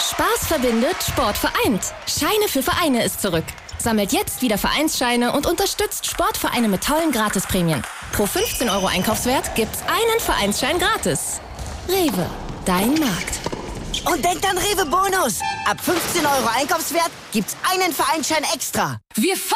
Spaß verbindet, Sport vereint. Scheine für Vereine ist zurück. Sammelt jetzt wieder Vereinsscheine und unterstützt Sportvereine mit tollen Gratisprämien. Pro 15 € Einkaufswert gibt's einen Vereinsschein gratis. Rewe, dein Markt. Und denkt an Rewe Bonus. Ab 15 € Einkaufswert gibt's einen Vereinsschein extra. Wir